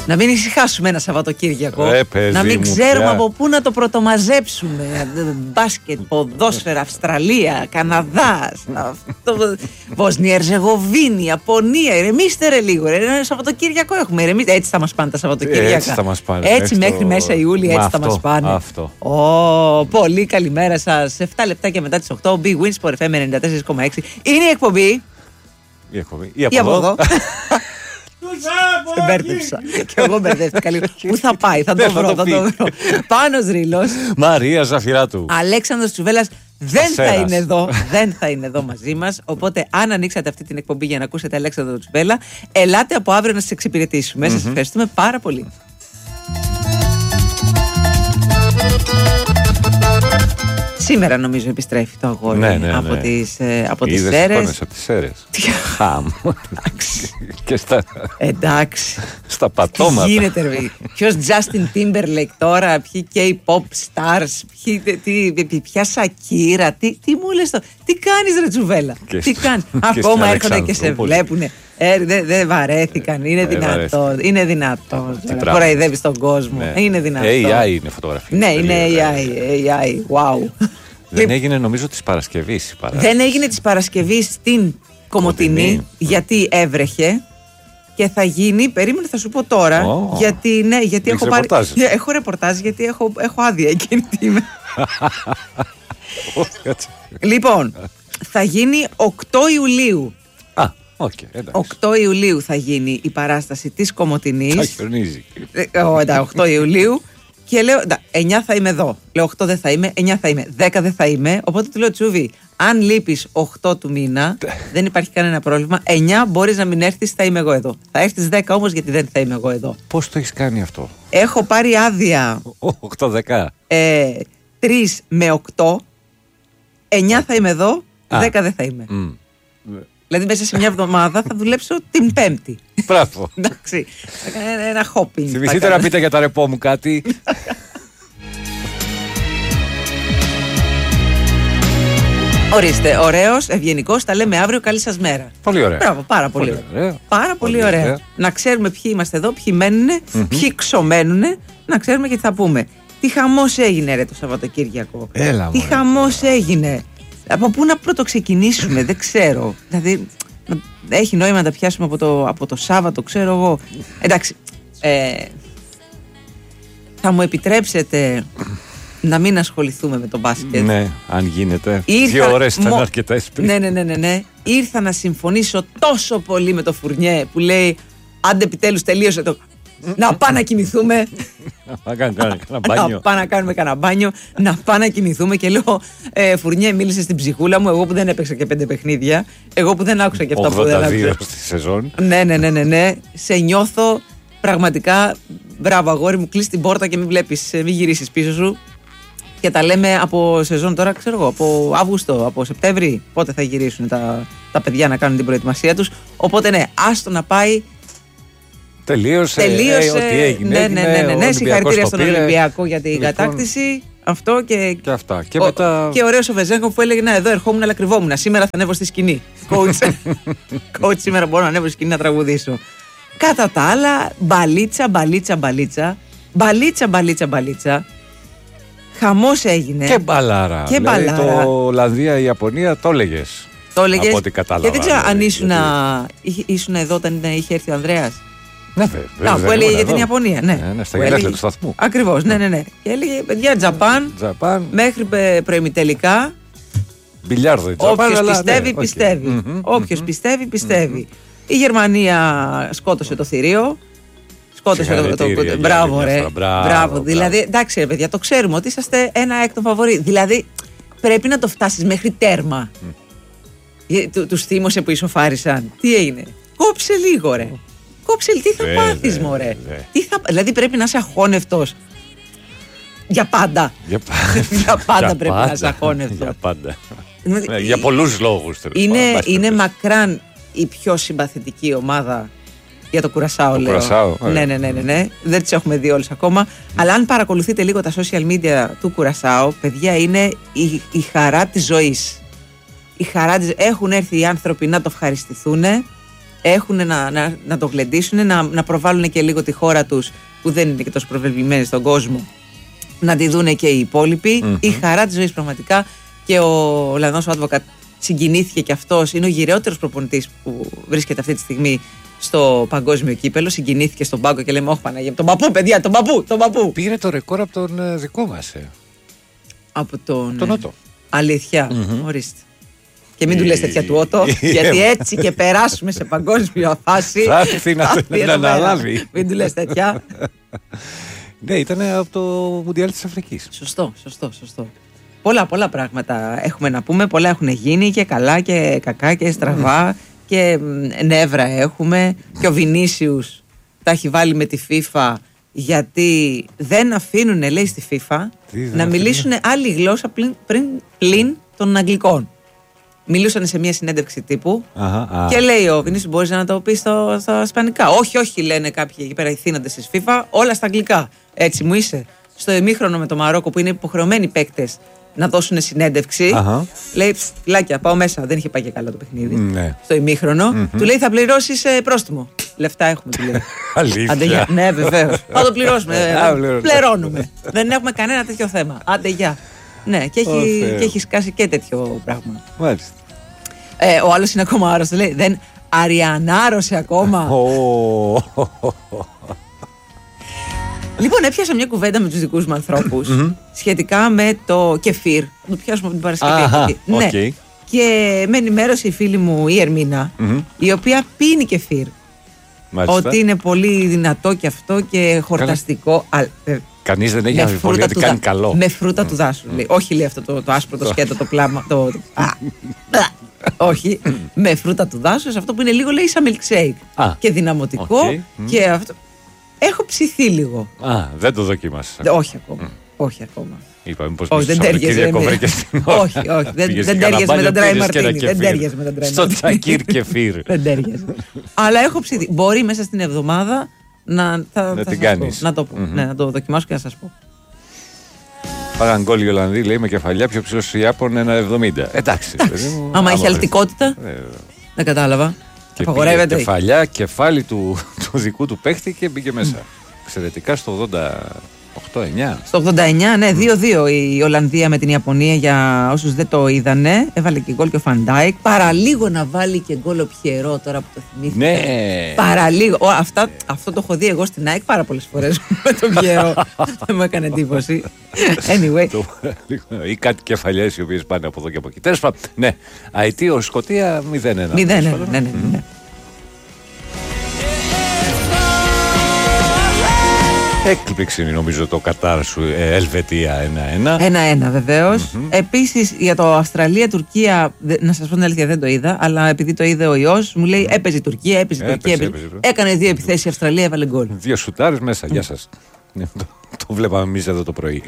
Να μην ησυχάσουμε ένα Σαββατοκύριακο. Να μην ξέρουμε από πού να το πρωτομαζέψουμε. Μπάσκετ, ποδόσφαιρα, Αυστραλία, Καναδάς, Βοσνία, Ερζεγοβίνη, Ιαπωνία. Ηρεμήστε ρε λίγο. Ένα Σαββατοκύριακο έχουμε. Έτσι θα μας πάνε τα Σαββατοκύριακα. Έτσι θα μας πάνε. Έτσι μέχρι μέσα Ιούλη έτσι θα μας πάνε. Πολύ καλημέρα σας. 7 λεπτάκια μετά τις 8. Big Wins for FM 94,6. Είναι η εκπομπή. Ή από εδώ. Σε μπέρδεψα. Και εγώ μπερδεύτηκα λίγο. Πού θα πάει, θα το βρω. Πάνος Ρήλος. Μαρία Ζαφυράτου. Αλέξανδρος Τσουβέλλας δεν θα είναι εδώ μαζί μας. Οπότε, αν ανοίξατε αυτή την εκπομπή για να ακούσετε Αλέξανδρο Τσουβέλλα, ελάτε από αύριο να σας εξυπηρετήσουμε. Σας ευχαριστούμε πάρα πολύ. Σήμερα νομίζω επιστρέφει το αγόρι από τις Σέρρες. Από τις Σέρρες. Χαμ. Εντάξει. Στα πατώματα. Τι γίνεται ρε. Ποιος Justin Timberlake τώρα, ποιοι K-pop stars, ποια Σακύρα, τι μου λες τώρα, τι κάνεις ρε Τσουβέλλα, τι κάνεις. Ακόμα έρχονται και σε βλέπουνε. Δεν βαρέθηκαν, είναι δυνατό. Κοραϊδεύεις τον κόσμο. Είναι δυνατό. AI είναι φωτογραφία. Ναι, είναι AI. Wow. Δεν έγινε νομίζω της Παρασκευής. Δεν έγινε της Παρασκευής στην Κομοτηνή γιατί έβρεχε και θα γίνει, περίμενε θα σου πω τώρα, γιατί έχω πάρει. Έχω ρεπορτάζ γιατί έχω άδεια εκείνη τη μέρα. Λοιπόν, θα γίνει 8 Ιουλίου. 8 Ιουλίου θα γίνει η παράσταση της Κομοτηνής. 8 Ιουλίου. Και λέω, 9 θα είμαι εδώ. Λέω 8 δεν θα είμαι, 9 θα είμαι, 10 δεν θα είμαι. Οπότε του λέω Τσούβι, αν λείπεις 8 του μήνα, δεν υπάρχει κανένα πρόβλημα. 9 μπορείς να μην έρθεις, θα είμαι εγώ εδώ. Θα έρθεις 10 όμως γιατί δεν θα είμαι εγώ εδώ. Πώς το έχεις κάνει αυτό? Έχω πάρει άδεια 8-10. 3 με 8. 9 θα είμαι εδώ, 10 δεν θα είμαι. Δηλαδή μέσα σε μια εβδομάδα θα δουλέψω την Πέμπτη. Μπράβο. Εντάξει. Ένα hopping. Θυμηθείτε να πείτε για τα ρεπό μου κάτι. Ορίστε, ωραίος, ευγενικός, τα λέμε αύριο, καλή σας μέρα. Πολύ ωραία. Μπράβο, πάρα πολύ ωραία. Πάρα πολύ ωραία. Να ξέρουμε ποιοι είμαστε εδώ, ποιοι μένουνε, ποιοι ξομένουνε, να ξέρουμε και τι θα πούμε. Τι χαμός έγινε ρε το Σαββατοκύριακο. Τι χαμός έγινε. Από πού να πρωτοξεκινήσουμε, δεν ξέρω. Δηλαδή, έχει νόημα να τα πιάσουμε από το Σάββατο, ξέρω εγώ. Εντάξει, θα μου επιτρέψετε να μην ασχοληθούμε με το μπάσκετ. Ναι, αν γίνεται. 2 ώρες ήταν αρκετές πριν. Ναι. Ήρθα να συμφωνήσω τόσο πολύ με το Φουρνιέ που λέει, άντε επιτέλους τελείωσε το... Να πάμε να κοιμηθούμε. Να πάμε να κάνουμε κανένα μπάνιο. Να πάμε να κοιμηθούμε. Και λέω, Φουρνιέ, μίλησε στην ψυχούλα μου. Εγώ που δεν έπαιξα και 5 παιχνίδια. Εγώ που δεν άκουσα και αυτά που δεν άκουσα. 82 στη σεζόν. Ναι. Σε νιώθω πραγματικά. Μπράβο, αγόρι μου, κλείσει την πόρτα και μην γυρίσεις πίσω σου. Και τα λέμε από σεζόν τώρα, ξέρω εγώ, από Αύγουστο, από Σεπτέμβρη. Πότε θα γυρίσουν τα παιδιά να κάνουν την προετοιμασία τους. Οπότε ναι, άστο να πάει. Τελείωσε. Ό,τι έγινε. Ναι. Συγχαρητήρια στον Ολυμπιακό για την κατάκτηση. Αυτό και αυτά. Και μετά. Και ωραίος ο Βεζέγκοφ που έλεγε, να εδώ ερχόμουν αλλά κρυβόμουν. Σήμερα θα ανέβω στη σκηνή. Coach, σήμερα μπορώ να ανέβω στη σκηνή να τραγουδήσω. Κατά τα άλλα, μπαλίτσα. Χαμός έγινε. Και μπαλάρα. Δηλαδή, το Ολλανδία-Ιαπωνία το έλεγες. Από ό,τι κατάλαβα. Και δεν ξέρω αν ήσουν εδώ όταν είχε έρθει ο Ανδρέας. Ναι, που έλεγε για την Ιαπωνία. Ναι, στα γενέθλια του σταθμού. Ακριβώς, ναι. Και έλεγε, παιδιά, Τζαπάν μέχρι προημιτελικά. Μπιλιάρδο η Τζαπάν. Όποιος πιστεύει. Η Γερμανία σκότωσε το θηρίο. Σκότωσε το. Μπράβο, ρε. Μπράβο. Δηλαδή, εντάξει, ρε παιδιά, το ξέρουμε ότι είσαστε ένα έκτο φαβορί. Δηλαδή, πρέπει να το φτάσεις μέχρι τέρμα. Τους θύμωσε που ισοφάρισαν. Τι έγινε? Κόψε λίγο, ρε. Τι θα πάθεις, μωρέ? Δηλαδή, πρέπει να είσαι αχώνευτος. Για πάντα. Για πάντα πρέπει να είσαι αχώνευτος. Για πάντα. Για πολλούς λόγους. Είναι μακράν η πιο συμπαθητική ομάδα. Για το Κουρασάο, λέω. Ναι. Δεν τις έχουμε δει όλες ακόμα. Αλλά αν παρακολουθείτε λίγο τα social media του Κουρασάο, παιδιά, είναι η χαρά της ζωής. Έχουν έρθει οι άνθρωποι να το ευχαριστηθούν. έχουν να το γλεντήσουν, να προβάλλουν και λίγο τη χώρα τους που δεν είναι και τόσο προβεβλημένη στον κόσμο, να τη δούνε και οι υπόλοιποι. Η χαρά της ζωής πραγματικά. Και ο Ολλανδός ο Advocat συγκινήθηκε και αυτός. Είναι ο γυραιότερος προπονητής που βρίσκεται αυτή τη στιγμή στο παγκόσμιο κύπελο. Συγκινήθηκε στον πάγκο και λέμε: όχι Παναγία, τον παππού, παιδιά, τον παππού. Πήρε το ρεκόρ από τον δικό μας. Από τον Ότο. Αλήθεια. Ορίστε. Και μην του λες τέτοια του Ότο, γιατί έτσι και περάσουμε σε παγκόσμια φάση. Θα έρθει να αναλάβει. Μην του λες τέτοια. Ναι, ήταν από το Μουντιάλ της Αφρικής. Σωστό. Πολλά πράγματα έχουμε να πούμε. Πολλά έχουν γίνει και καλά και κακά και στραβά. Και νεύρα έχουμε. Και ο Βινίσιους τα έχει βάλει με τη FIFA, γιατί δεν αφήνουν, λέει, στη FIFA να μιλήσουν άλλη γλώσσα πλην των Αγγλικών. Μιλούσαν σε μια συνέντευξη τύπου και λέει ο Βινίσιους: μπορείς να το πεις στα ισπανικά? Όχι, λένε κάποιοι εκεί πέρα οι θύνοντες της FIFA, όλα στα αγγλικά. Έτσι μου είσαι. Στο ημίχρονο με το Μαρόκο, που είναι υποχρεωμένοι παίκτες να δώσουν συνέντευξη, λέει: φυλάκια, πάω μέσα. Δεν είχε πάει και καλά το παιχνίδι. Ναι. Στο ημίχρονο, του λέει: θα πληρώσεις πρόστιμο. Λεφτά έχουμε, του λέει. Αλήθεια. Ναι, βεβαίως. Θα το πληρώσουμε. Πληρώνουμε. Δεν έχουμε κανένα τέτοιο θέμα. Άντε, γεια. Ναι, και έχει σκάσει και τέτοιο πράγμα. Μάλιστα. Ο άλλος είναι ακόμα άρρωστος. Λέει: δεν αριανάρωσε ακόμα. Λοιπόν, έπιασα μια κουβέντα με τους δικούς μου ανθρώπους σχετικά με το κεφίρ. Να το πιάσουμε από την Παρασκευή. Ναι. Και με ενημέρωσε η φίλη μου η Ερμίνα, η οποία πίνει κεφίρ. Ότι είναι πολύ δυνατό και αυτό και χορταστικό. Κανείς δεν έχει αμφιβολία ότι κάνει καλό. Με φρούτα του δάσου. Όχι, λέει αυτό το άσπρο, το σκέτο, το πλάμα. Όχι, με φρούτα του δάσου, αυτό που είναι λίγο, λέει, σαν milkshake. Και δυναμωτικό και αυτό. Έχω ψηθεί λίγο. Δεν το δοκίμασα. Όχι ακόμα. Είπαμε πως δεν τέριαζε. Όχι, δεν τέριαζε με τον Dry Martini. Δεν τέριαζε με τον Dry Martini. Στο τσακίρ κεφίρ. Δεν τέριαζε. Αλλά έχω ψηθεί. Μπορεί μέσα στην εβδομάδα να την κάνεις. Να το δοκιμάσω και να σας πω. Πάγαν γκολ οι Ολλανδοί, λέει, με κεφαλιά πιο ψηλό στους Ιάπων 1,70. Εντάξει. Άμα έχει αλτικότητα. Δεν κατάλαβα. Και πήγε κεφαλιά, κεφάλι του δικού του παίχτη και μπήκε μέσα. Εξαιρετικά στο 88-9. Στο 89, ναι, 2-2 η Ολλανδία με την Ιαπωνία, για όσους δεν το είδανε. Έβαλε και γκολ και ο Φαντάικ. Παραλίγο να βάλει και γκολ ο Πιερό, τώρα που το θυμήθηκα. Ναι. Παραλίγο. Αυτό το έχω δει εγώ στην ΑΕΚ πάρα πολλές φορές με τον Πιερό. Δεν μου έκανε εντύπωση. Anyway. Ή κάτι κεφαλιές οι οποίες πάνε από εδώ και από εκεί. Τέλος πάντων, ναι. Αιτίο Σκωτία 0-1. 0-1, ναι. Έκπληξη νομίζω το Κατάρ σου, Ελβετία 1-1. 1-1 βεβαίως. Επίσης για το Αυστραλία-Τουρκία, να σας πω την αλήθεια, δεν το είδα, αλλά επειδή το είδε ο ιός, μου λέει έπαιζε η Τουρκία, έπαιζε. Έκανε 2 επιθέσεις η Αυστραλία, έβαλε γκολ. 2 σουτάρες μέσα, γεια σας. Το βλέπαμε εμείς εδώ το πρωί.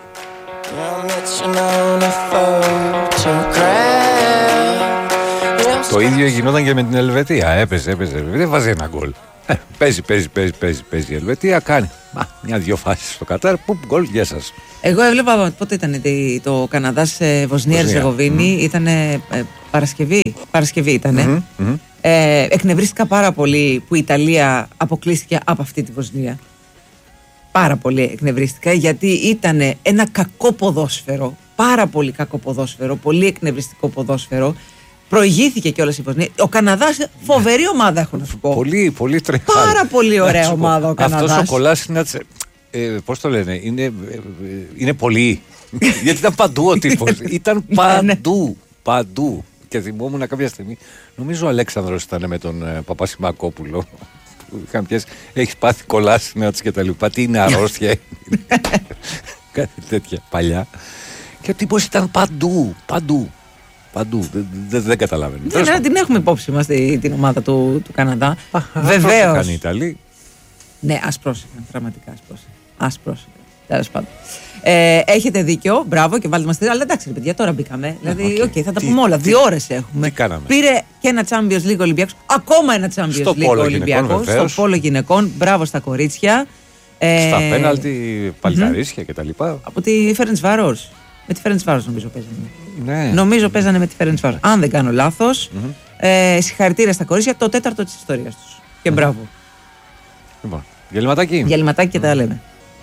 Το ίδιο γινόταν και με την Ελβετία. Έπαιζε, δεν βάζει ένα γκολ. Παίζει η Ελβετία, κάνει μια-δυο φάσεις στο Κατάρ, πουπ, γκολ, γεια σας. Εγώ έβλεπα, πότε ήταν το Καναδάς Βοσνία-Ερζεγοβίνη, ήταν Παρασκευή ήτανε. Εκνευρίστηκα πάρα πολύ που η Ιταλία αποκλείστηκε από αυτή τη Βοσνία. Πάρα πολύ εκνευρίστηκα, γιατί ήταν ένα κακό ποδόσφαιρο, πάρα πολύ κακό ποδόσφαιρο, πολύ εκνευριστικό ποδόσφαιρο. Προηγήθηκε κιόλας η Βοσνία. Ο Καναδάς, φοβερή ομάδα, έχω να σου πω. Πολύ τρεχάλη. Πάρα πολύ ωραία ομάδα ο Καναδάς. Αυτός ο Κολάσινατς, πώς το λένε, είναι πολύ. Γιατί ήταν παντού ο τύπος. Ήταν παντού. Και θυμόμουν κάποια στιγμή, νομίζω ο Αλέξανδρος ήταν με τον Παπασημακόπουλο. Είχαν πιάσει, έχεις πάθει Κολάσινατς και τα λοιπά. Τι είναι αρρώστια. Κάτι τέτοια παλιά. Και ο τύπος ήταν παντού. Δεν καταλαβαίνω. Την έχουμε υπόψη μας την ομάδα του Καναδά. Βεβαίως. Κάνει η Ιταλία. Ναι, ας πρόσεχαν. Πραγματικά ας πρόσεχαν. Τέλος πάντων. Έχετε δίκιο. Μπράβο και βάλτε μας. Αλλά εντάξει, παιδιά, τώρα μπήκαμε. Δηλαδή, θα τα πούμε όλα. 2 ώρες έχουμε. Πήρε και ένα Champions League Ολυμπιακός. Ακόμα ένα Champions League Ολυμπιακός. Στο πόλο γυναικών. Μπράβο στα κορίτσια. Στα πέναλτι, παλικαρίσια κτλ. Από τη Ferencváros. Με τη Ferencváros νομίζω παίζανε. Ναι. Νομίζω παίζανε με τη Ferencváros. Αν δεν κάνω λάθος. Συγχαρητήρια στα κορίτσια, το 4ο της ιστορίας τους. Και μπράβο. Λοιπόν, διαλυματάκι. Διαλυματάκι και τα λέμε.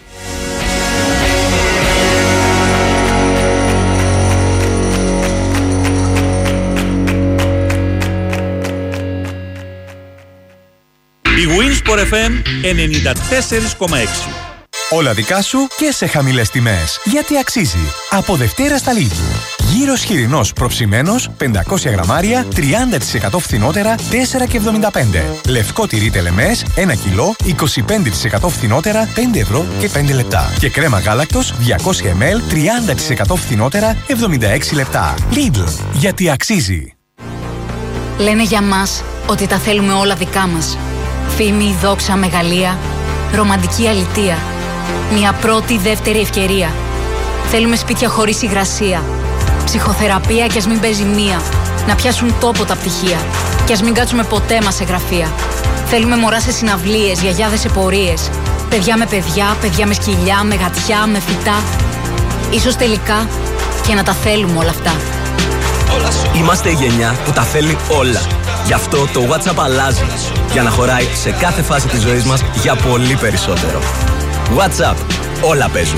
Η Winsport FM 94,6. Όλα δικά σου και σε χαμηλές τιμές. Γιατί αξίζει. Από Δευτέρα στα Lidl. Γύρος χοιρινός προψημένος 500 γραμμάρια 30% φθηνότερα 4,75. Λευκό τυρί τελεμές 1 κιλό 25% φθηνότερα 5 ευρώ και 5 λεπτά. Και κρέμα γάλακτος 200 ml 30% φθηνότερα 76 λεπτά. Lidl. Γιατί αξίζει. Λένε για μας ότι τα θέλουμε όλα δικά μας. Φήμη, δόξα, μεγαλεία, ρομαντική αλητεία. Μια πρώτη, δεύτερη ευκαιρία. Θέλουμε σπίτια χωρίς υγρασία. Ψυχοθεραπεία κι ας μην παίζει μία. Να πιάσουν τόπο τα πτυχία. Κι ας μην κάτσουμε ποτέ μας σε γραφεία. Θέλουμε μωρά σε συναυλίες, γιαγιάδες σε πορείες. Παιδιά με παιδιά, παιδιά με σκυλιά, με γατιά, με φυτά. Ίσως τελικά και να τα θέλουμε όλα αυτά. Είμαστε η γενιά που τα θέλει όλα. Γι' αυτό το WhatsApp αλλάζει. Για να χωράει σε κάθε φάση της ζωής μας για πολύ περισσότερο. WhatsApp. Όλα παίζουν.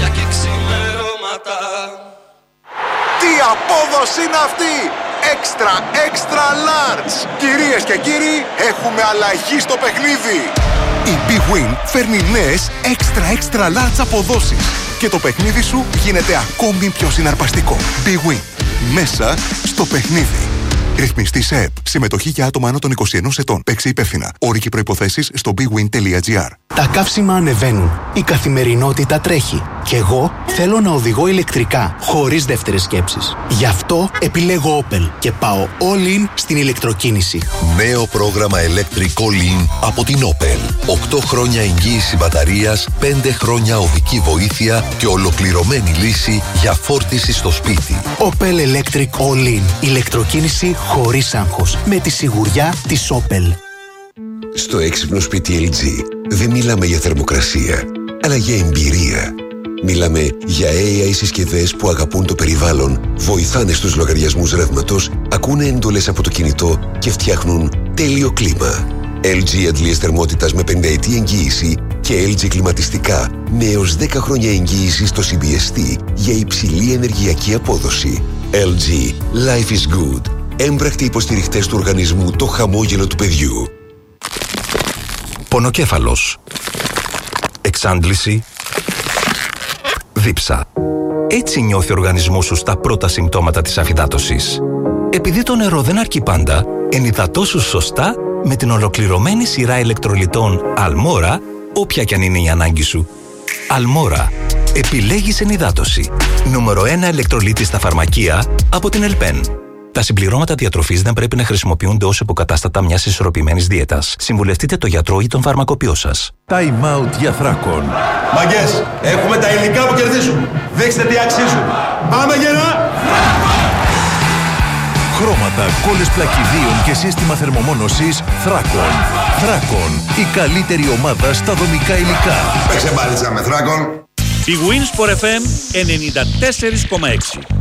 Τι απόδοση είναι αυτή! Extra large! Κυρίες και κύριοι, έχουμε αλλαγή στο παιχνίδι! Η Big Win φέρνει νέες extra large αποδόσεις και το παιχνίδι σου γίνεται ακόμη πιο συναρπαστικό. Big Win. Μέσα στο παιχνίδι. Ρυθμιστή σε ΕΠ. Συμμετοχή για άτομα άνω των 21 ετών. Παίξε υπεύθυνα. Όροι και προϋποθέσεις στο bigwin.gr. Τα καύσιμα ανεβαίνουν. Η καθημερινότητα τρέχει. Και εγώ θέλω να οδηγώ ηλεκτρικά, χωρίς δεύτερες σκέψεις. Γι' αυτό επιλέγω Opel και πάω all in στην ηλεκτροκίνηση. Νέο πρόγραμμα Electric All In από την Opel. 8 χρόνια εγγύηση μπαταρίας, 5 χρόνια οδική βοήθεια και ολοκληρωμένη λύση για φόρτιση στο σπίτι. Opel Electric All In. Ηλεκτροκίνηση χωρίς άγχος. Με τη σιγουριά της Opel. Στο έξυπνο σπίτι LG δεν μιλάμε για θερμοκρασία, αλλά για εμπειρία. Μιλάμε για AI συσκευές που αγαπούν το περιβάλλον, βοηθάνε στους λογαριασμούς ρεύματος, ακούνε εντολές από το κινητό και φτιάχνουν τέλειο κλίμα. LG αντλίες θερμότητας με 50ετή εγγύηση και LG κλιματιστικά με έως 10 χρόνια εγγύηση στο CBST για υψηλή ενεργειακή απόδοση. LG. Life is good. Έμπρακτοι υποστηριχτές του οργανισμού Το Χαμόγελο του Παιδιού. Πονοκέφαλος. Εξάντληση. Δίψα. Έτσι νιώθει ο οργανισμός σου στα πρώτα συμπτώματα της αφυδάτωσης. Επειδή το νερό δεν αρκεί πάντα, ενυδατώσου σωστά με την ολοκληρωμένη σειρά ηλεκτρολιτών Αλμόρα, όποια κι αν είναι η ανάγκη σου. Αλμόρα. Επιλέγεις ενυδάτωση. Νούμερο 1 ηλεκτρολίτη στα φαρμακεία από την Ελπέν. Τα συμπληρώματα διατροφής δεν πρέπει να χρησιμοποιούνται ως υποκατάστατα μιας ισορροπημένης δίαιτας. Συμβουλευτείτε το γιατρό ή τον φαρμακοποιό σας. Time out για Θράκον. Μαγκές, έχουμε τα υλικά που κερδίζουν. Δείξτε τι αξίζουν. Πάμε γερά! Χρώματα, κόλλες πλακιδίων και σύστημα θερμομόνωσης Θράκον. Θράκον, η καλύτερη ομάδα στα δομικά υλικά. Παίξε μπάλιτσα με Θράκον. Η Winsport FM 94,6.